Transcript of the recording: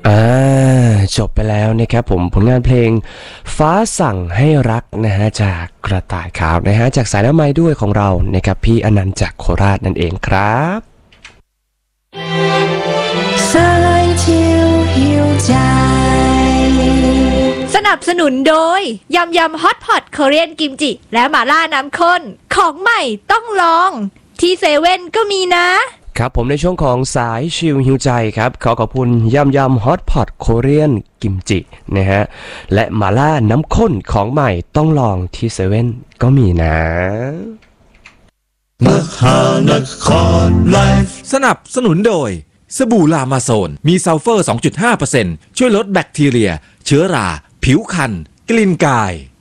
จบไปแล้วนะครับผมผลงานเพลงฟ้าสั่งให้รักนะฮะจากกระต่ายขาวนะฮะจากสายน้ำไม้ด้วยของเรานะครับพี่อนันต์จากโคราชนั่นเองครับสายเที่ยวหิวใจสนับสนุนโดยยำฮอตพอตโคเรียนกิมจิและหม่าล่าน้ำข้นของใหม่ต้องลองที่เซเว่นก็มีนะครับผมในช่วงของสายชิลหิวใจครับขอขอบคุณยำฮอตพอตโคเรียนกิมจินะฮะและหม่าล่าน้ำข้นของใหม่ต้องลองที่เซเว่นก็มีนะมหานครไลฟ์สนับสนุนโดยสบู่ลามาโซนมีซัลเฟอร์ 2.5% ช่วยลดแบคทีเรียเชื้อราผิวคันกลิ่นกาย